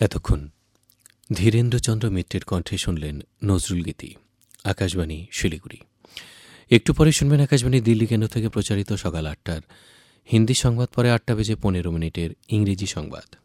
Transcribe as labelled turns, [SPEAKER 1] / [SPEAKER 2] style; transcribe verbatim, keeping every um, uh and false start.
[SPEAKER 1] এতক্ষণ ধীরেন্দ্রচন্দ্র মিত্রের কণ্ঠে শুনলেন নজরুল গীতি। আকাশবাণী শিলিগুড়ি। একটু পরে শুনবেন আকাশবাণী দিল্লি কেন্দ্র থেকে প্রচারিত সকাল আটটার হিন্দি সংবাদ, পরে আটটা বেজে পনেরো মিনিটের ইংরেজি সংবাদ।